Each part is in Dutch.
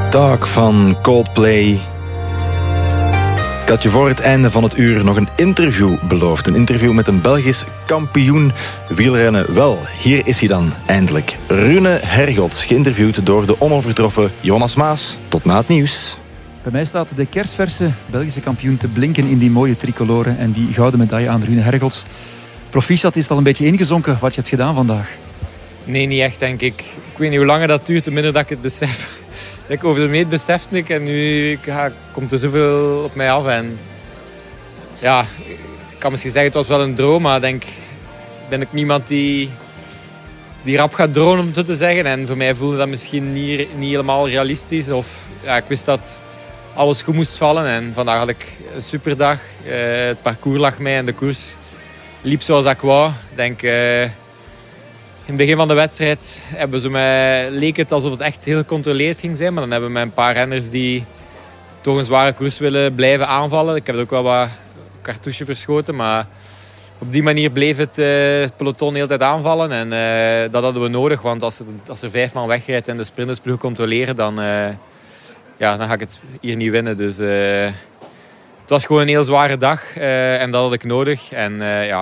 Talk van Coldplay. Ik had je voor het einde van het uur nog een interview beloofd. Een interview met een Belgisch kampioen wielrennen. Wel, hier is hij dan eindelijk. Rune Hergots, geïnterviewd door de onovertroffen Jonas Maas. Tot na het nieuws. Bij mij staat de kersverse Belgische kampioen te blinken in die mooie tricolore en die gouden medaille aan Rune Hergots. Proficiat, is het al een beetje ingezonken wat je hebt gedaan vandaag? Nee, niet echt, denk ik. Ik weet niet hoe langer dat duurt, te minder dat ik het besef. Ik over de meet besefte ik en nu komt er zoveel op mij af. En ja, ik kan misschien zeggen het was wel een droom, maar denk, ben ik niemand die rap gaat dromen, om het zo te zeggen. En voor mij voelde dat misschien niet helemaal realistisch. Of ja, ik wist dat alles goed moest vallen en vandaag had ik een superdag. Het parcours lag mij en de koers liep zoals ik wou. Ik denk, in het begin van de wedstrijd leek het alsof het echt heel gecontroleerd ging zijn. Maar dan hebben we met een paar renners die toch een zware koers willen blijven aanvallen. Ik heb ook wel wat cartouche verschoten. Maar op die manier bleef het peloton de hele tijd aanvallen. En dat hadden we nodig. Want als er 5 man wegrijdt en de sprintersploeg controleren, dan ga ik het hier niet winnen. Dus het was gewoon een heel zware dag. En dat had ik nodig. En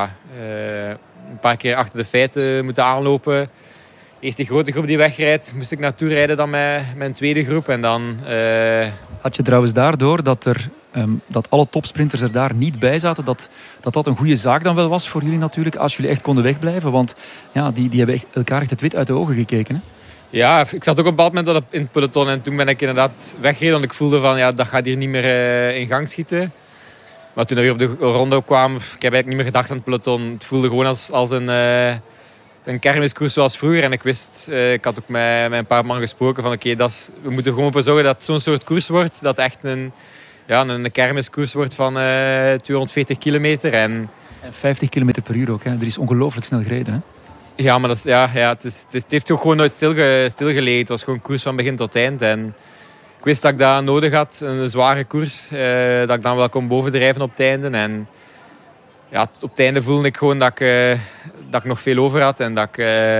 een paar keer achter de feiten moeten aanlopen. Eerst die grote groep die wegrijdt, moest ik naartoe rijden dan met mijn tweede groep. En dan, Had je trouwens daardoor dat alle topsprinters er daar niet bij zaten, dat een goede zaak dan wel was voor jullie natuurlijk, als jullie echt konden wegblijven? Want ja, die hebben elkaar echt het wit uit de ogen gekeken, hè? Ja, ik zat ook op een bepaald moment in het peloton en toen ben ik inderdaad weggereden. Want ik voelde van, ja, dat gaat hier niet meer in gang schieten. Maar toen we weer op de ronde kwamen, ik heb eigenlijk niet meer gedacht aan het peloton. Het voelde gewoon als een kermiskoers zoals vroeger. En ik wist, ik had ook met een paar man gesproken van we moeten er gewoon voor zorgen dat het zo'n soort koers wordt. Dat echt een kermiskoers wordt van 240 kilometer. En 50 km per uur ook, hè? Er is ongelooflijk snel gereden, hè? Ja, maar het heeft toch gewoon nooit stilgelegen. Het was gewoon een koers van begin tot eind. En ik wist dat ik dat nodig had, een zware koers. Dat ik dan wel kon bovendrijven op het einde. En ja, op het einde voelde ik gewoon dat ik nog veel over had. En dat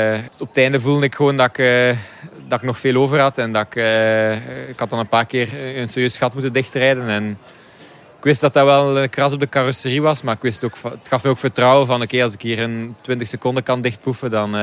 ik had dan een paar keer een serieus gat moeten dichtrijden. En ik wist dat wel een kras op de carrosserie was. Maar ik wist ook, het gaf me ook vertrouwen van als ik hier in 20 seconden kan dichtpoefen, dan